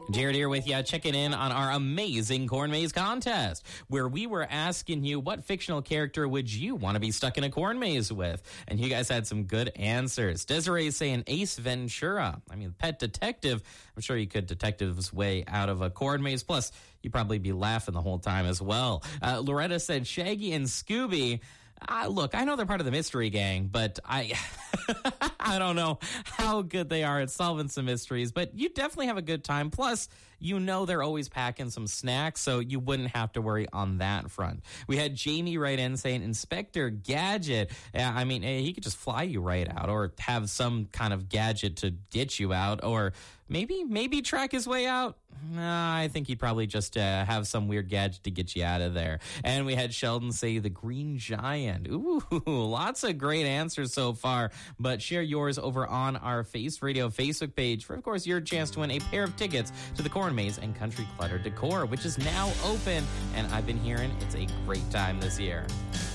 Jared here with you, checking in on our amazing Corn Maze contest, where we were asking you what fictional character would you want to be stuck in a corn maze with? And you guys had some good answers. Desiree saying Ace Ventura. I mean, pet detective. I'm sure you could detective his way out of a corn maze. Plus, you'd probably be laughing the whole time as well. Loretta said Shaggy and Scooby. Look, I know they're part of the mystery gang, but I don't know how good they are at solving some mysteries, but you definitely have a good time. Plus, you know they're always packing some snacks, so you wouldn't have to worry on that front. We had Jamie write in saying Inspector Gadget. I mean, he could just fly you right out or have some kind of gadget to get you out, or maybe track his way out. I think he'd probably just have some weird gadget to get you out of there. And we had Sheldon say the Green Giant. Ooh, lots of great answers so far. But share yours over on our Face Radio Facebook page for, of course, your chance to win a pair of tickets to the Corn Maze and Country Clutter Decor, which is now open. And I've been hearing it's a great time this year.